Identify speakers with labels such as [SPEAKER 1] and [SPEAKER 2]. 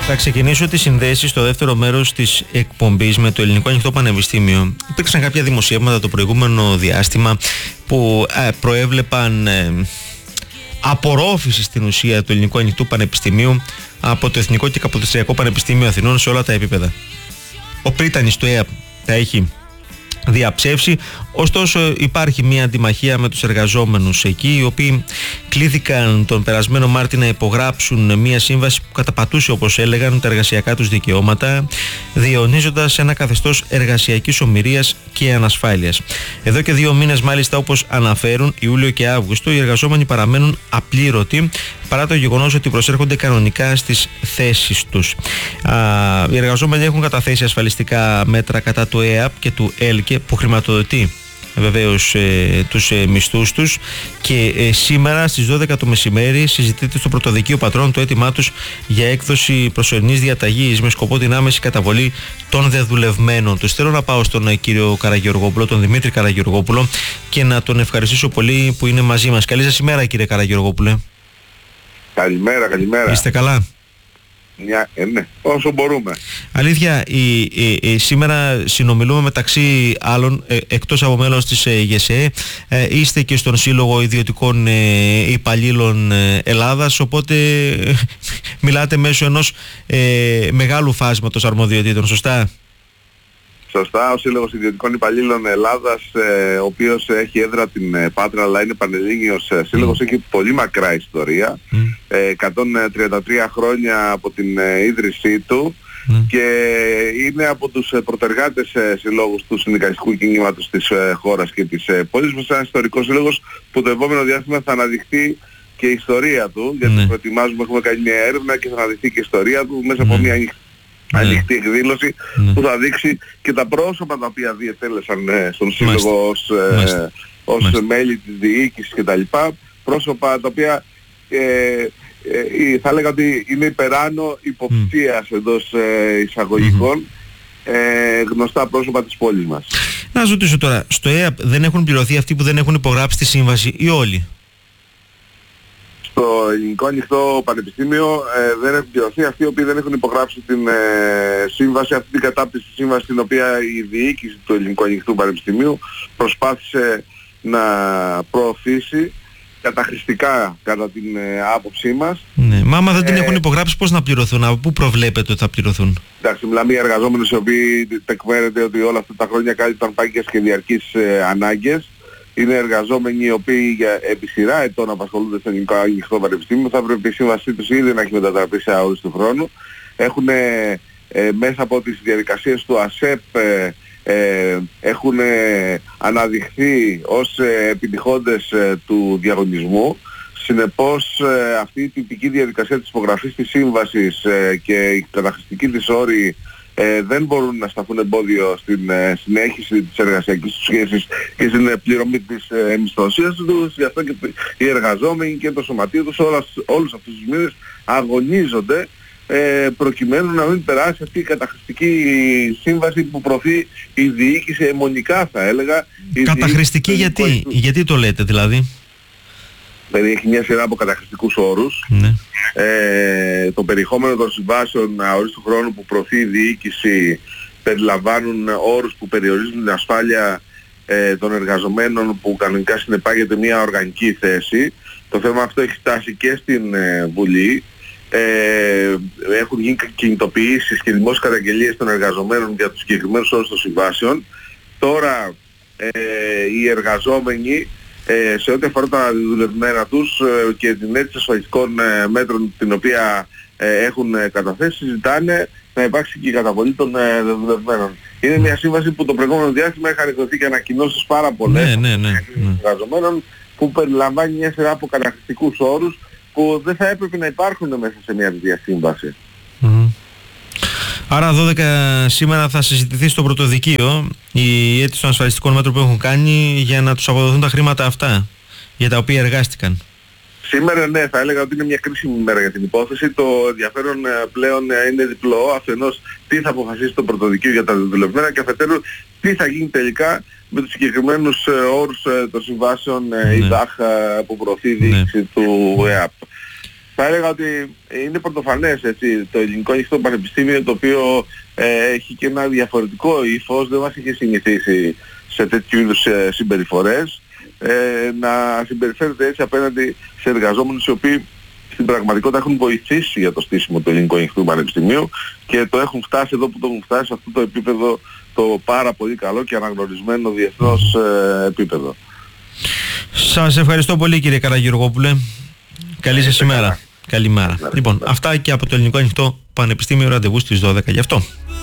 [SPEAKER 1] Θα ξεκινήσω τις συνδέσεις στο δεύτερο μέρος της εκπομπής με το Ελληνικό Ανοιχτό Πανεπιστήμιο. Υπήρξαν κάποια δημοσιεύματα το προηγούμενο διάστημα που προέβλεπαν απορρόφηση στην ουσία του Ελληνικού Ανοιχτού Πανεπιστημίου από το Εθνικό και Καποδιστριακό Πανεπιστήμιο Αθηνών σε όλα τα επίπεδα. Ο πρίτανης του ΕΑΠ τα έχει διαψεύσει, ωστόσο υπάρχει μια αντιμαχία με τους εργαζόμενους εκεί, οι οποίοι κλήθηκαν τον περασμένο Μάρτη να υπογράψουν μια σύμβαση που καταπατούσε, όπως έλεγαν, τα εργασιακά τους δικαιώματα, διαιωνίζοντας ένα καθεστώς εργασιακής ομηρίας και ανασφάλειας. Εδώ και 2 μήνες μάλιστα, όπως αναφέρουν, Ιούλιο και Αύγουστο, οι εργαζόμενοι παραμένουν απλήρωτοι παρά το γεγονός ότι προσέρχονται κανονικά στις θέσεις τους. Οι εργαζόμενοι έχουν καταθέσει ασφαλιστικά μέτρα κατά του ΕΑΠ και του ΕΛΚΕ, που χρηματοδοτεί βεβαίως τους μισθούς τους, και σήμερα στις 12 το μεσημέρι συζητείται στο Πρωτοδικείο Πατρών το αίτημά τους για έκδοση προσωρινής διαταγής με σκοπό την άμεση καταβολή των δεδουλευμένων τους. Θέλω να πάω στον κύριο Καραγεωργόπουλο, τον Δημήτρη Καραγεωργόπουλο, και να τον ευχαριστήσω πολύ που είναι μαζί μας. Καλή σας ημέρα, κύριε Καραγεωργόπουλε.
[SPEAKER 2] Καλημέρα.
[SPEAKER 1] Είστε καλά?
[SPEAKER 2] Ναι, όσο μπορούμε.
[SPEAKER 1] Αλήθεια, σήμερα συνομιλούμε μεταξύ άλλων, εκτός από μέλος της ΓΕΣΕ, είστε και στον Σύλλογο Ιδιωτικών Υπαλλήλων Ελλάδας, οπότε μιλάτε μέσω ενός μεγάλου φάσματος αρμοδιοτήτων, σωστά?
[SPEAKER 2] Σωστά, ο Σύλλογος Ιδιωτικών Υπαλλήλων Ελλάδας, ο οποίος έχει έδρα την Πάτρα αλλά είναι πανελλήνιος σύλλογος, έχει πολύ μακρά ιστορία, 133 χρόνια από την ίδρυσή του, και είναι από τους πρωτεργάτες συλλόγους του συνδικαλιστικού κινήματος της χώρας και της πόλης μας, ένας ιστορικός σύλλογος που το επόμενο διάστημα θα αναδειχθεί και η ιστορία του, γιατί προετοιμάζουμε, έχουμε κάνει μια έρευνα και θα αναδειχθεί και η ιστορία του μέσα από μια ανοιχτή εκδήλωση που θα δείξει και τα πρόσωπα τα οποία διετέλεσαν στον σύλλογο ως μέλη της διοίκησης κτλ. Πρόσωπα τα οποία θα έλεγα ότι είναι υπεράνω υποψίας εντός εισαγωγικών, γνωστά πρόσωπα της πόλης μας.
[SPEAKER 1] Να σας ρωτήσω τώρα, στο ΕΑΠ δεν έχουν πληρωθεί αυτοί που δεν έχουν υπογράψει τη σύμβαση ή όλοι?
[SPEAKER 2] Στο Ελληνικό Ανοιχτό Πανεπιστήμιο δεν έχουν πληρωθεί αυτοί οι οποίοι δεν έχουν υπογράψει την σύμβαση, αυτή την κατάπτυστη σύμβαση, την οποία η διοίκηση του Ελληνικού Ανοιχτού Πανεπιστημίου προσπάθησε να προωθήσει καταχρηστικά, κατά την άποψή μας.
[SPEAKER 1] Ναι, μα άμα δεν την έχουν υπογράψει, πώς να πληρωθούν, από πού προβλέπετε ότι θα πληρωθούν?
[SPEAKER 2] Εντάξει, μιλάμε για εργαζόμενους οι οποίοι τεκμέρεται ότι όλα αυτά τα χρόνια κάλυπταν πάγκες και διαρκείς ανάγκες. Είναι εργαζόμενοι οι οποίοι επί σειρά ετών απασχολούνται στο Ελληνικό Ανοιχτό Πανεπιστήμιο. Θα πρέπει η σύμβασή τους ήδη να έχει μετατραπεί σε αόριστου χρόνου. Έχουν μέσα από τις διαδικασίες του ΑΣΕΠ έχουν αναδειχθεί ως επιτυχόντες του διαγωνισμού. Συνεπώς αυτή η τυπική διαδικασία της υπογραφής της σύμβασης και η καταχρηστική της όρη δεν μπορούν να σταθούν εμπόδιο στην συνέχιση της εργασιακής τους σχέσης και στην πληρωμή της μισθωσίας τους. Γι' αυτό και οι εργαζόμενοι και το σωματείο τους όλους αυτούς τους μήνες αγωνίζονται προκειμένου να μην περάσει αυτή η καταχρηστική σύμβαση που προωθεί η διοίκηση αιμονικά, θα έλεγα.
[SPEAKER 1] Καταχρηστική γιατί το λέτε δηλαδή?
[SPEAKER 2] Έχει μια σειρά από καταχρηστικούς όρους. Το περιεχόμενο των συμβάσεων αορίστου χρόνου που προωθεί η διοίκηση περιλαμβάνουν όρους που περιορίζουν την ασφάλεια των εργαζομένων, που κανονικά συνεπάγεται μια οργανική θέση. Το θέμα αυτό έχει φτάσει και στην Βουλή. Έχουν γίνει κινητοποιήσεις και δημόσιες καταγγελίες των εργαζομένων για τους συγκεκριμένους όρους των συμβάσεων. Τώρα οι εργαζόμενοι, σε ό,τι αφορά τα δουλευμένα τους και την αίτηση ασφαλιστικών μέτρων την οποία έχουν καταθέσει, ζητάνε να υπάρξει και η καταβολή των δουλευμένων. Είναι μια σύμβαση που το προηγούμενο διάστημα είχαν εκδοθεί και ανακοινώσεις πάρα πολλές εργαζομένων, που περιλαμβάνει μια σειρά από καταχρηστικούς όρους που δεν θα έπρεπε να υπάρχουν μέσα σε μια τέτοια σύμβαση.
[SPEAKER 1] Άρα 12 σήμερα θα συζητηθεί στο Πρωτοδικείο η αίτηση των ασφαλιστικών μέτρων που έχουν κάνει για να τους αποδοθούν τα χρήματα αυτά για τα οποία εργάστηκαν.
[SPEAKER 2] Σήμερα ναι, θα έλεγα ότι είναι μια κρίσιμη μέρα για την υπόθεση. Το ενδιαφέρον πλέον είναι διπλό. Αφενός τι θα αποφασίσει το Πρωτοδικείο για τα δουλευμένα, και αφετέρου τι θα γίνει τελικά με τους συγκεκριμένους όρους των συμβάσεων ΙΔΑΧ που προωθεί η διοίκηση του ΕΑΠ. θα έλεγα ότι είναι πρωτοφανές, έτσι, το Ελληνικό Ανοιχτό Πανεπιστήμιο, το οποίο έχει και ένα διαφορετικό ύφος, δεν μας είχε συνηθίσει σε τέτοιου είδους συμπεριφορές, να συμπεριφέρεται έτσι απέναντι σε εργαζόμενους οι οποίοι στην πραγματικότητα έχουν βοηθήσει για το στήσιμο του Ελληνικού Ανοιχτού Πανεπιστημίου και το έχουν φτάσει εδώ που το έχουν φτάσει, σε αυτό το επίπεδο το πάρα πολύ καλό και αναγνωρισμένο διεθνώς επίπεδο.
[SPEAKER 1] Σας ευχαριστώ πολύ, κύριε Καραγεωργόπουλε. Καλή σας ημέρα. Καλημέρα. Λοιπόν, αυτά και από το Ελληνικό Ανοιχτό Πανεπιστήμιο, ραντεβού στις 12 γι' αυτό.